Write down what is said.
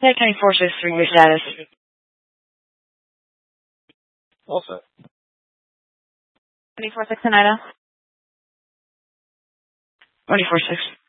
Tech 24-6 3-way status. All set. 24-6 Oneida. 24-6.